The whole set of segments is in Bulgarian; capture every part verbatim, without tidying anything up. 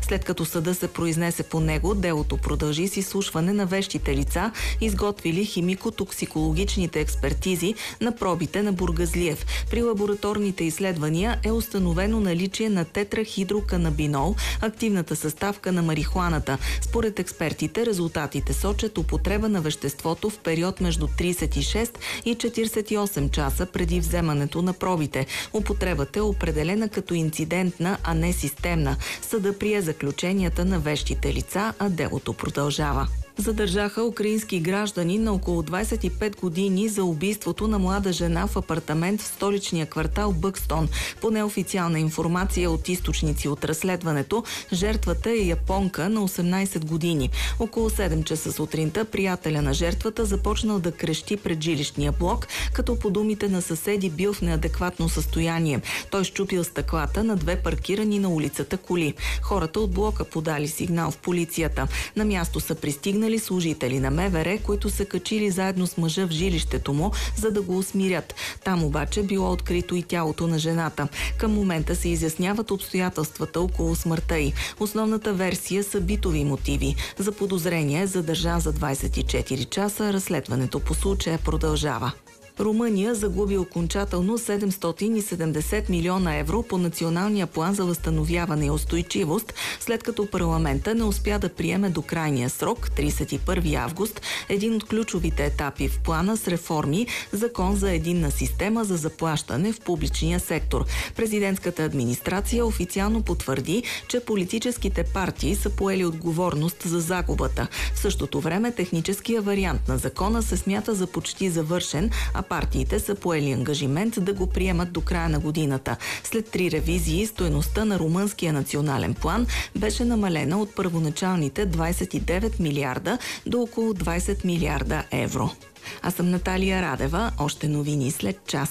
След като съда се произнесе по него, делото продължи с изслушване на вещите лица, изготвили химико-токсикологичните експертизи на пробите на Бургазлиев. При лабораторните изследвания е установено наличие на тетрахидроканабинол, активната съставка на марихуаната. Според експертите, резултатите сочат употреба на веществото в период между тридесет и шест и четиридесет и осем часа преди вземането на пробите. Употребата е определена като инцидентна, а не системна. Съда прие заключенията на вещите лица, а делото продължава. Задържаха украински граждани на около двадесет и пет години за убийството на млада жена в апартамент в столичния квартал Бъкстон. По неофициална информация от източници от разследването, жертвата е японка на осемнадесет години. Около седем часа сутринта приятеля на жертвата започнал да крещи пред жилищния блок, като по думите на съседи бил в неадекватно състояние. Той счупил стъклата на две паркирани на улицата коли. Хората от блока подали сигнал в полицията. На място са пристигнали служители на МВР, които са качили заедно с мъжа в жилището му, за да го усмирят. Там обаче било открито и тялото на жената. Към момента се изясняват обстоятелствата около смъртта й. Основната версия са битови мотиви. За подозрение е задържан за двадесет и четири часа. Разследването по случая продължава. Румъния загуби окончателно седемстотин и седемдесет милиона евро по националния план за възстановяване и устойчивост, след като парламента не успя да приеме до крайния срок, тридесет и първи август, един от ключовите етапи в плана с реформи, закон за единна система за заплащане в публичния сектор. Президентската администрация официално потвърди, че политическите партии са поели отговорност за загубата. В същото време техническия вариант на закона се смята за почти завършен, а партиите са поели ангажимент да го приемат до края на годината. След три ревизии, стойността на румънския национален план беше намалена от първоначалните двадесет и девет милиарда до около двадесет милиарда евро. Аз съм Наталия Радева. Още новини след час.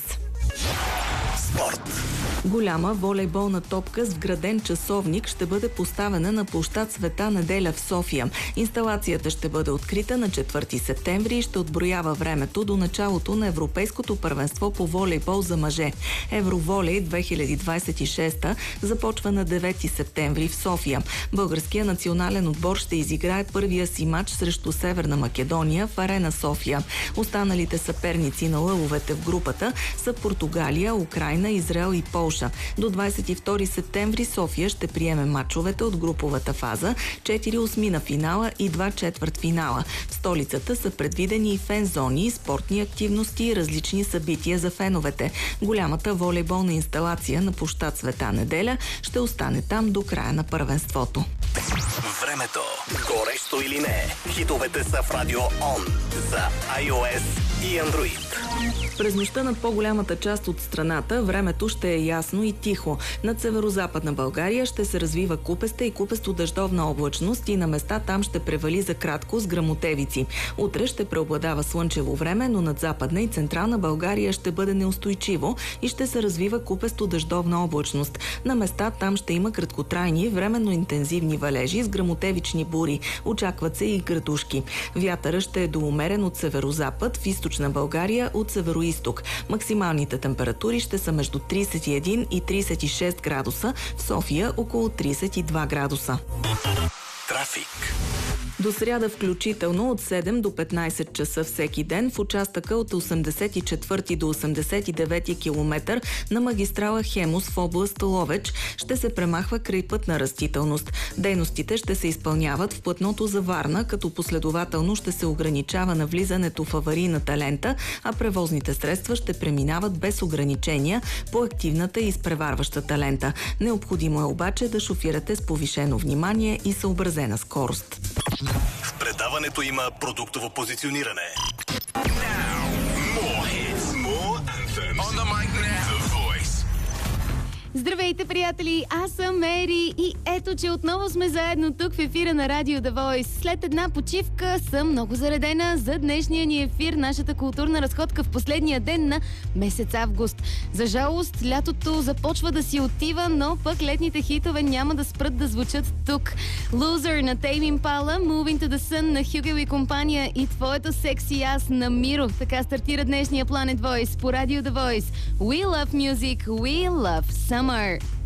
Спорт. Голяма волейболна топка с вграден часовник ще бъде поставена на площад Света Неделя в София. Инсталацията ще бъде открита на четвърти септември и ще отброява времето до началото на Европейското първенство по волейбол за мъже. Евроволей две хиляди двадесет и шеста започва на девети септември в София. Българският национален отбор ще изиграе първия си матч срещу Северна Македония в Арена София. Останалите съперници на лъвовете в групата са Португалия, Украйна, Израел и Полша. До двадесет и втори септември София ще приеме мачовете от груповата фаза, четири осмина финала и два четвърт финала. В столицата са предвидени и фен-зони, спортни активности и различни събития за феновете. Голямата волейболна инсталация на площад Света Неделя ще остане там до края на първенството. Времето. Горещо или не? Хитовете са в Радио Он за iOS и Android. През нощта над по-голямата част от страната времето ще е ясно и тихо. Над северо-западна България ще се развива купеста и купесто-дъждовна облачност и на места там ще превали за кратко с гръмотевици. Утре ще преобладава слънчево време, но над западна и централна България ще бъде неустойчиво и ще се развива купесто-дъждовна облачност. На места там ще има краткотрайни, временно интензивни валежи с гръмотевични бури. Очакват се и градушки. Вятъра ще е доумерен от северо-запад, в източна България от северо-изток. Максималните температури ще са между тридесет и един и тридесет и шест градуса, в София около тридесет и два градуса. Трафик. До сряда включително от седем до петнадесет часа всеки ден в участъка от осемдесет и четвърти до осемдесет и девети километър на магистрала Хемус в област Ловеч ще се премахва крайпътна растителност. Дейностите ще се изпълняват в платното за Варна, като последователно ще се ограничава навлизането в аварийната лента, а превозните средства ще преминават без ограничения по активната и изпреварващата лента. Необходимо е обаче да шофирате с повишено внимание и съобразена скорост. В предаването има продуктово позициониране. Здравейте, приятели! Аз съм Мери и ето, че отново сме заедно тук в ефира на Радио The Voice. След една почивка съм много заредена за днешния ни ефир, нашата културна разходка в последния ден на месец август. За жалост, лятото започва да си отива, но пък летните хитове няма да спрат да звучат тук. Loser на Tame Impala, Moving to the Sun на Хюгел и компания и твоето секси аз на Миро. Така стартира днешния Planet Voice по Радио The Voice. We love music, we love summer.